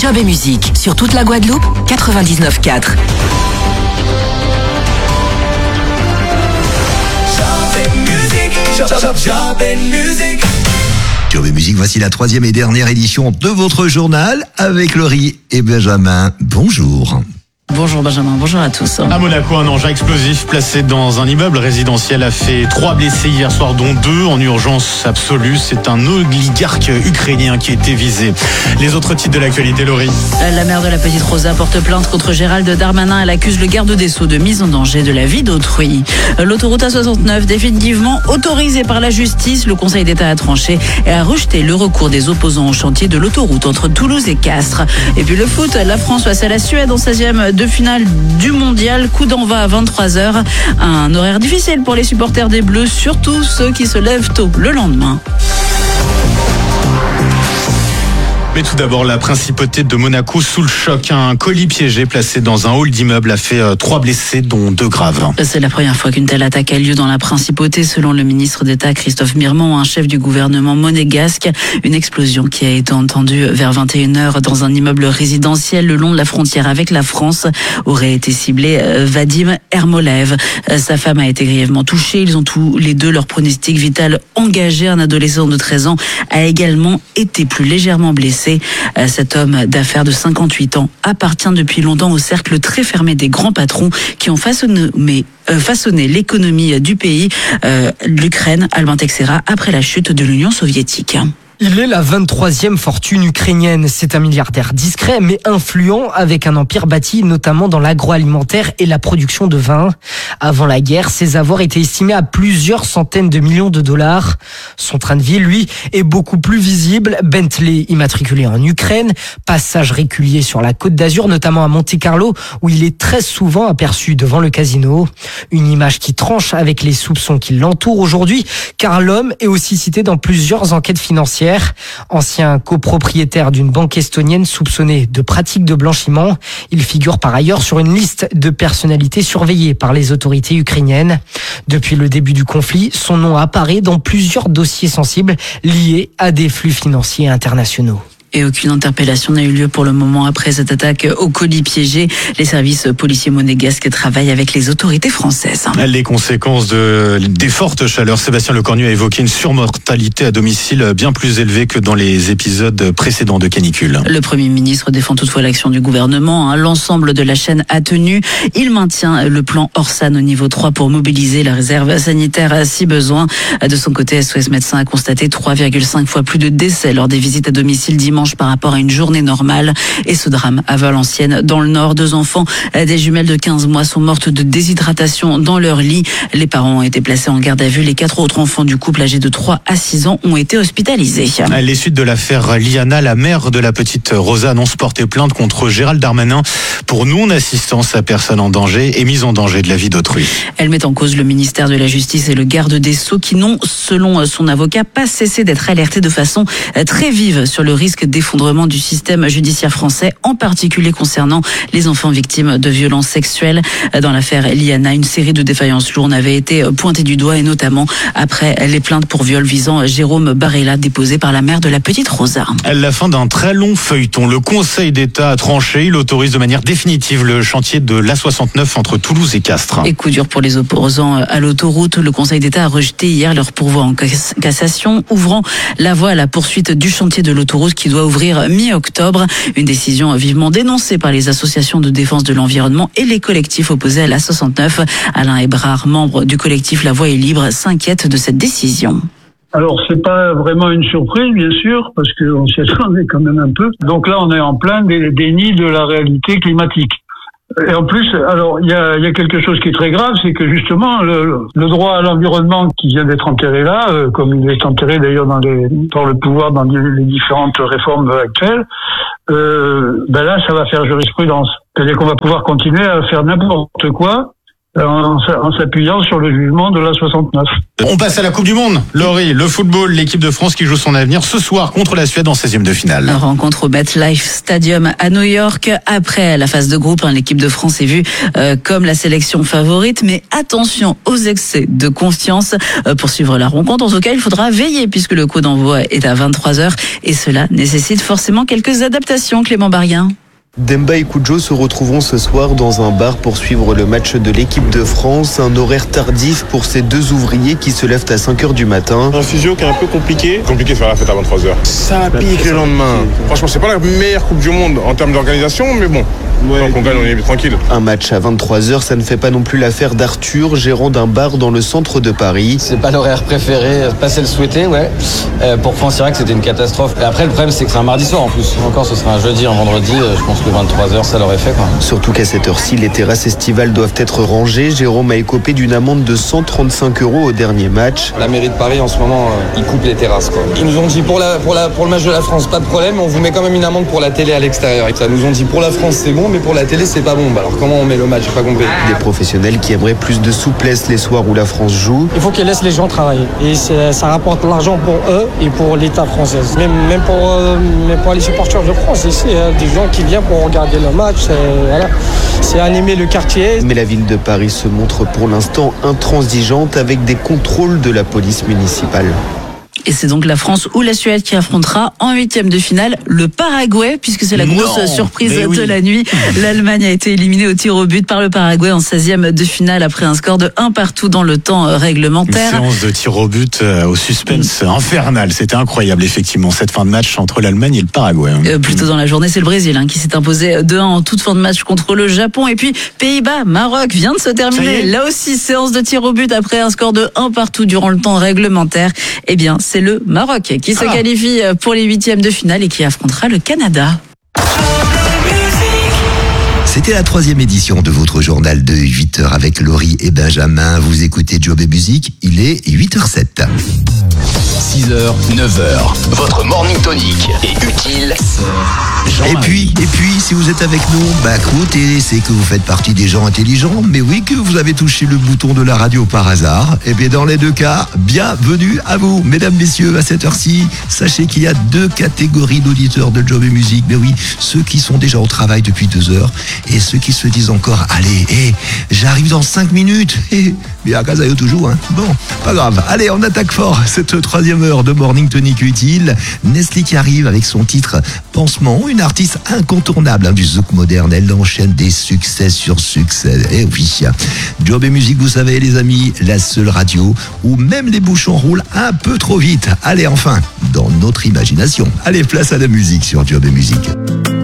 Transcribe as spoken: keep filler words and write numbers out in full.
Job et musique sur toute la Guadeloupe, quatre-vingt-dix-neuf virgule quatre. Job et musique. Job et musique, voici la troisième et dernière édition de votre journal avec Laurie et Benjamin. Bonjour. Bonjour Benjamin, bonjour à tous. À Monaco, un engin explosif placé dans un immeuble résidentiel a fait trois blessés hier soir, dont deux en urgence absolue. C'est un oligarque ukrainien qui a été visé. Les autres titres de l'actualité, Laurie. La mère de la petite Rosa porte plainte contre Gérald Darmanin. Elle accuse le garde des Sceaux de mise en danger de la vie d'autrui. L'autoroute A soixante-neuf, définitivement autorisée par la justice. Le Conseil d'État a tranché et a rejeté le recours des opposants au chantier de l'autoroute entre Toulouse et Castres. Et puis le foot, la France face à la Suède en seizième de finale du mondial. Coup d'envoi à vingt-trois heures. Un horaire difficile pour les supporters des Bleus, surtout ceux qui se lèvent tôt le lendemain. Mais tout d'abord, la principauté de Monaco sous le choc. Un colis piégé placé dans un hall d'immeuble a fait euh, trois blessés, dont deux graves. C'est la première fois qu'une telle attaque a lieu dans la principauté, selon le ministre d'État Christophe Mirmont, un chef du gouvernement monégasque. Une explosion qui a été entendue vers vingt et une heures dans un immeuble résidentiel le long de la frontière avec la France aurait été ciblé euh, Vadim Ermolev. Euh, sa femme a été grièvement touchée. Ils ont tous les deux leur pronostic vital engagé. Un adolescent de treize ans a également été plus légèrement blessé. Cet homme d'affaires de cinquante-huit ans appartient depuis longtemps au cercle très fermé des grands patrons qui ont façonné, mais, euh, façonné l'économie du pays, euh, l'Ukraine, Albin Texera, après la chute de l'Union soviétique. Il est la vingt-troisième fortune ukrainienne. C'est un milliardaire discret mais influent avec un empire bâti notamment dans l'agroalimentaire et la production de vin. Avant la guerre, ses avoirs étaient estimés à plusieurs centaines de millions de dollars. Son train de vie, lui, est beaucoup plus visible. Bentley immatriculé en Ukraine, passage régulier sur la Côte d'Azur, notamment à Monte-Carlo, où il est très souvent aperçu devant le casino. Une image qui tranche avec les soupçons qui l'entourent aujourd'hui, car l'homme est aussi cité dans plusieurs enquêtes financières. Ancien copropriétaire d'une banque estonienne soupçonné de pratiques de blanchiment, il figure par ailleurs sur une liste de personnalités surveillées par les autorités ukrainiennes. Depuis le début du conflit, son nom apparaît dans plusieurs dossiers sensibles liés à des flux financiers internationaux. Et aucune interpellation n'a eu lieu pour le moment après cette attaque au colis piégé. Les services policiers monégasques travaillent avec les autorités françaises. Les conséquences de, des fortes chaleurs. Sébastien Lecornu a évoqué une surmortalité à domicile bien plus élevée que dans les épisodes précédents de canicule. Le Premier ministre défend toutefois l'action du gouvernement. L'ensemble de la chaîne a tenu. Il maintient le plan Orsan au niveau trois pour mobiliser la réserve sanitaire si besoin. De son côté, S O S Médecins a constaté trois virgule cinq fois plus de décès lors des visites à domicile dimanche par rapport à une journée normale. Et ce drame à Valenciennes, dans le Nord, deux enfants, des jumelles de quinze mois, sont mortes de déshydratation dans leur lit. Les parents ont été placés en garde à vue. Les quatre autres enfants du couple âgés de trois à six ans ont été hospitalisés. À les suites de l'affaire Liana, la mère de la petite Rosa annonce porter plainte contre Gérald Darmanin pour non-assistance à personne en danger et mise en danger de la vie d'autrui. Elle met en cause le ministère de la Justice et le garde des Sceaux qui n'ont, selon son avocat, pas cessé d'être alertés de façon très vive sur le risque d'effondrement du système judiciaire français, en particulier concernant les enfants victimes de violences sexuelles. Dans l'affaire Liana, une série de défaillances lourdes avait été pointée du doigt, et notamment après les plaintes pour viol visant Jérôme Barella déposées par la mère de la petite Rosa. À la fin d'un très long feuilleton, le Conseil d'État a tranché. Il autorise de manière définitive le chantier de l'A soixante-neuf entre Toulouse et Castres. Et coup dur pour les opposants à l'autoroute. Le Conseil d'État a rejeté hier leur pourvoi en cassation, ouvrant la voie à la poursuite du chantier de l'autoroute qui doit ouvrir mi-octobre. Une décision vivement dénoncée par les associations de défense de l'environnement et les collectifs opposés à l'A soixante-neuf. Alain Hébrard, membre du collectif La Voix est libre, s'inquiète de cette décision. Alors, c'est pas vraiment une surprise, bien sûr, parce qu'on s'y attendait quand même un peu. Donc là, on est en plein déni de la réalité climatique. Et en plus, alors, il y a, il y a quelque chose qui est très grave, c'est que justement, le, le droit à l'environnement qui vient d'être enterré là, euh, comme il est enterré d'ailleurs dans les, par le pouvoir dans les différentes réformes actuelles, euh, ben là, ça va faire jurisprudence. C'est-à-dire qu'on va pouvoir continuer à faire n'importe quoi, en, en s'appuyant sur le jugement de la soixante-neuf. On passe à la Coupe du Monde. Laurie, le football, l'équipe de France qui joue son avenir ce soir contre la Suède en seizième de finale. La rencontre au MetLife Stadium à New York. Après la phase de groupe, hein, l'équipe de France est vue euh, comme la sélection favorite. Mais attention aux excès de confiance. Euh, pour suivre la rencontre, en tout cas, il faudra veiller puisque le coup d'envoi est à vingt-trois heures. Et cela nécessite forcément quelques adaptations, Clément Barguin. Demba et Cujo se retrouveront ce soir dans un bar pour suivre le match de l'équipe de France. Un horaire tardif pour ces deux ouvriers qui se lèvent à cinq heures du matin. Un physio qui est un peu compliqué. Compliqué de faire la fête à vingt-trois heures. Ça pique le lendemain. Franchement, c'est pas la meilleure Coupe du Monde en termes d'organisation, mais bon. Ouais, tant qu'on gagne, on est tranquille. Un match à vingt-trois heures, ça ne fait pas non plus l'affaire d'Arthur, gérant d'un bar dans le centre de Paris. C'est pas l'horaire préféré, pas celle souhaitée, ouais. Euh, pour France, c'est vrai que c'était une catastrophe. Et après, le problème, c'est que c'est un mardi soir en plus. Encore, ce sera un jeudi, un vendredi. Je pense que vingt-trois heures, ça l'aurait fait, quoi. Surtout qu'à cette heure-ci, les terrasses estivales doivent être rangées. Jérôme a écopé d'une amende de cent trente-cinq euros au dernier match. La mairie de Paris, en ce moment, euh, ils coupent les terrasses, quoi. Ils nous ont dit pour, la, pour, la, pour le match de la France, pas de problème, on vous met quand même une amende pour la télé à l'extérieur. Ça nous ont dit pour la France, c'est bon, mais pour la télé, c'est pas bon. Alors comment on met le match? J'ai pas compris. Des professionnels qui aimeraient plus de souplesse les soirs où la France joue. Il faut qu'ils laissent les gens travailler. Et ça rapporte l'argent pour eux et pour l'État français. Même, même, pour, euh, même pour les supporters de France ici, hein, des gens qui viennent pour regarder le match. C'est, voilà, c'est animer le quartier. Mais la ville de Paris se montre pour l'instant intransigeante avec des contrôles de la police municipale. Et c'est donc la France ou la Suède qui affrontera en huitième de finale le Paraguay, puisque c'est la grosse non, surprise de oui. la nuit. L'Allemagne a été éliminée au tir au but par le Paraguay en seizième de finale après un score de un partout dans le temps réglementaire. Une séance de tir au but au suspense mmh. infernal. C'était incroyable, effectivement, cette fin de match entre l'Allemagne et le Paraguay. Euh, plutôt dans la journée, c'est le Brésil hein, qui s'est imposé deux un en toute fin de match contre le Japon. Et puis Pays-Bas, Maroc vient de se terminer. Là aussi, séance de tir au but après un score de un partout durant le temps réglementaire. Eh bien, c'est le Maroc qui se qualifie pour les huitièmes de finale et qui affrontera le Canada. C'était la troisième édition de votre journal de huit heures avec Laurie et Benjamin. Vous écoutez Job et Musique, il est huit heures zéro sept. six heures, neuf heures, votre morning tonic est utile. Et puis, et puis, si vous êtes avec nous, bah écoutez, c'est que vous faites partie des gens intelligents, mais oui, que vous avez touché le bouton de la radio par hasard. Et bien dans les deux cas, bienvenue à vous, mesdames, messieurs, à cette heure-ci. Sachez qu'il y a deux catégories d'auditeurs de Job et Musique. Mais oui, ceux qui sont déjà au travail depuis deux heures et ceux qui se disent encore, allez, hé, j'arrive dans cinq minutes. Et bien à casa, toujours, hein. Bon, pas grave. Allez, on attaque fort cette troisième heure de Morning Tonic utile. Nestlé qui arrive avec son titre Pansement, une artiste incontournable hein, du zouk moderne. Elle enchaîne des succès sur succès. Et oui, Job et Musique, vous savez les amis, la seule radio où même les bouchons roulent un peu trop vite. Allez, enfin, dans notre imagination. Allez, place à la musique sur Job et Musique.